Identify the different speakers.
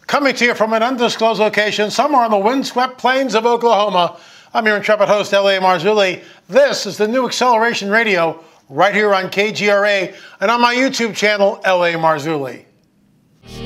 Speaker 1: Coming to you from an undisclosed location somewhere on the windswept plains of Oklahoma, I'm your intrepid host, L.A. Marzulli. This is the new Acceleration Radio right here on KGRA and on my YouTube channel, L.A. Marzulli.